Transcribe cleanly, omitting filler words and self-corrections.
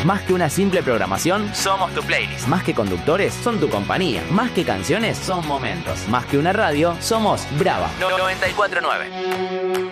Más que una simple programación, somos tu playlist. Más que conductores, son tu compañía. Más que canciones, son momentos. Más que una radio, somos Brava 94.9.